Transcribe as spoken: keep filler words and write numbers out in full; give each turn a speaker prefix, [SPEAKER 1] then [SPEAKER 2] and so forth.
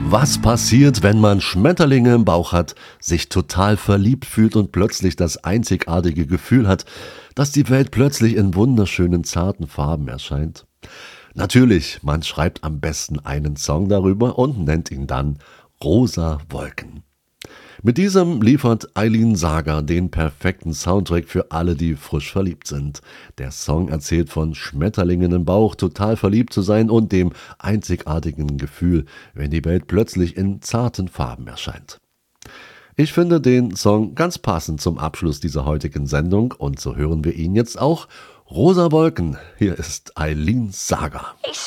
[SPEAKER 1] Was passiert, wenn man Schmetterlinge im Bauch hat, sich total verliebt fühlt und plötzlich das einzigartige Gefühl hat, dass die Welt plötzlich in wunderschönen, zarten Farben erscheint? Natürlich, man schreibt am besten einen Song darüber und nennt ihn dann Rosa Wolken. Mit diesem liefert Eileen Sager den perfekten Soundtrack für alle, die frisch verliebt sind. Der Song erzählt von Schmetterlingen im Bauch, total verliebt zu sein und dem einzigartigen Gefühl, wenn die Welt plötzlich in zarten Farben erscheint. Ich finde den Song ganz passend zum Abschluss dieser heutigen Sendung und so hören wir ihn jetzt auch. Rosa Wolken, hier ist Eileen Sager.
[SPEAKER 2] Ich